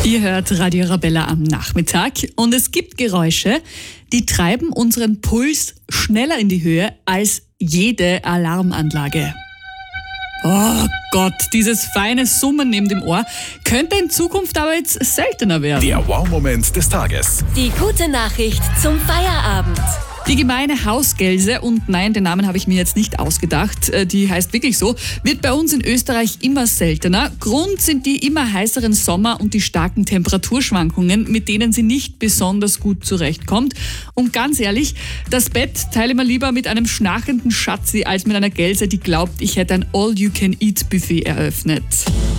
Ihr hört Radio Arabella am Nachmittag und es gibt Geräusche, die treiben unseren Puls schneller in die Höhe als jede Alarmanlage. Oh Gott, dieses feine Summen neben dem Ohr könnte in Zukunft aber jetzt seltener werden. Der Wow-Moment des Tages. Die gute Nachricht zum Feierabend. Die gemeine Hausgelse, und nein, den Namen habe ich mir jetzt nicht ausgedacht, die heißt wirklich so, wird bei uns in Österreich immer seltener. Grund sind die immer heißeren Sommer und die starken Temperaturschwankungen, mit denen sie nicht besonders gut zurechtkommt. Und ganz ehrlich, das Bett teile ich mir lieber mit einem schnarchenden Schatzi als mit einer Gelse, die glaubt, ich hätte ein All-You-Can-Eat-Buffet eröffnet.